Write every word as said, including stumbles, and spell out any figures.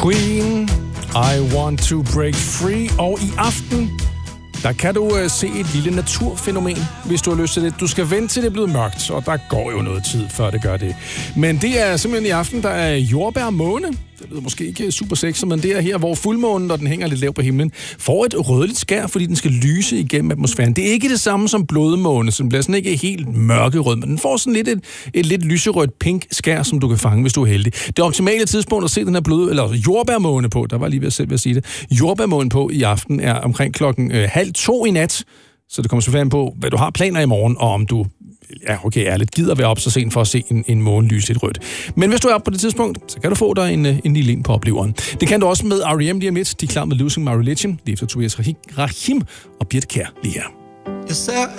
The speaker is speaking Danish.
Queen, I Want to Break Free. Og i aften, der kan du uh, se et lille naturfænomen, hvis du har lyst til det. Du skal vente til det er blevet mørkt, og der går jo noget tid, før det gør det. Men det er simpelthen i aften, der er jordbærmåne. Det lyder måske ikke super sexet, men det er her, hvor fuldmånen, når den hænger lidt lavt på himlen, får et rødligt skær, fordi den skal lyse igennem atmosfæren. Det er ikke det samme som blodmåne, så den bliver sådan ikke helt mørkerød, men den får sådan lidt et, et lidt lyserødt pink skær, som du kan fange, hvis du er heldig. Det optimale tidspunkt at se den her bløde, eller jordbærmåne på, der var lige ved at selv ved at sige det, jordbærmåne på i aften er omkring klokken øh, halv to i nat, så det kommer selvfølgelig an på, hvad du har planer i morgen, og om du ja, okay, ærligt, gider være op så sent for at se en, en måne lyse lidt rødt. Men hvis du er oppe på det tidspunkt, så kan du få dig en, en lille en på opleveren. Det kan du også med R E M lige om lidt. De er klar med Losing My Religion, lige efter Tobias Rahim og Birte Kjær lige her.